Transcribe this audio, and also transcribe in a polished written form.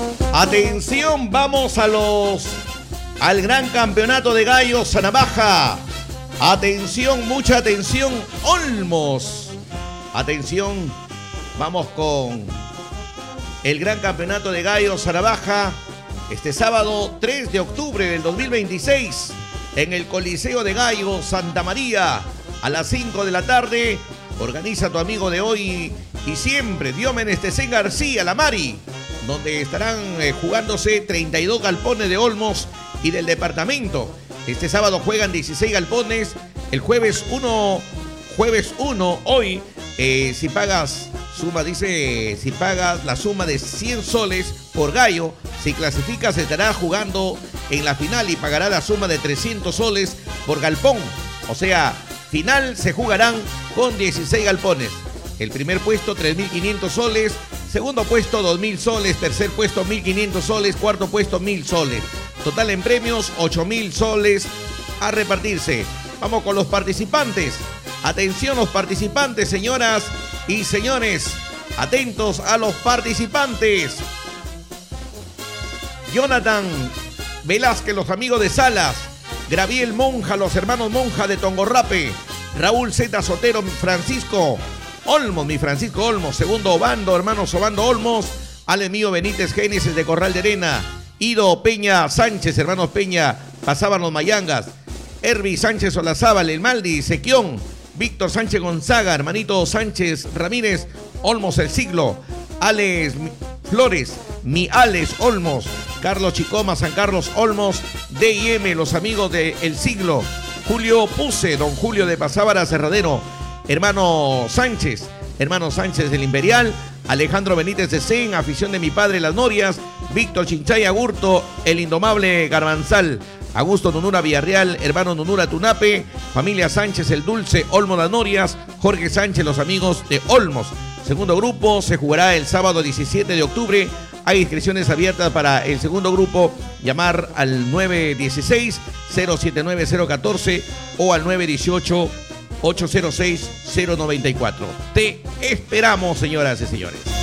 Atención, vamos al gran campeonato de gallos Sanavaja. Atención, mucha atención, Olmos. Atención, vamos con el gran campeonato de gallos Sanavaja. Este sábado 3 de octubre del 2026 en el Coliseo de Gallos Santa María a las 5 de la tarde. Organiza tu amigo de hoy y siempre, Diómenes Tecén García, la Mari, donde estarán jugándose 32 galpones de Olmos y del departamento. Este sábado juegan 16 galpones. El jueves 1, hoy, si pagas la suma de 100 soles por gallo, si clasificas estará jugando en la final y pagará la suma de 300 soles por galpón. O sea, final se jugarán con 16 galpones. El primer puesto 3.500 soles, segundo puesto 2.000 soles, tercer puesto 1.500 soles, cuarto puesto 1.000 soles. Total en premios 8.000 soles a repartirse. Vamos con los participantes. Atención los participantes, señoras y señores. Atentos a los participantes. Jonathan Velázquez, los amigos de Salas. Graviel Monja, los hermanos Monja de Tongorrape. Raúl Z. Sotero, Francisco Olmos, mi Francisco Olmos. Segundo Obando, hermanos Obando Olmos. Ale Mío Benítez Génesis de Corral de Arena. Ido Peña Sánchez, hermanos Peña, pasaban los Mayangas. Herbi Sánchez Olazábal, El Maldi, Sequión. Víctor Sánchez Gonzaga, hermanito Sánchez Ramírez, Olmos el Siglo. Alex Flores, mi Alex Olmos. Carlos Chicoma, San Carlos Olmos. D&M, los amigos de El Siglo. Julio Puse, don Julio de Pasábara Cerradero. Hermano Sánchez del Imperial. Alejandro Benítez de Cen, afición de mi padre Las Norias. Víctor Chinchay Agurto, el indomable Garbanzal. Augusto Nunura Villarreal, hermano Nunura Tunape. Familia Sánchez el Dulce, Olmos Las Norias. Jorge Sánchez, los amigos de Olmos. Segundo grupo se jugará el sábado 17 de octubre. Hay inscripciones abiertas para el segundo grupo. Llamar al 916-079-014 o al 918-806-094. Te esperamos, señoras y señores.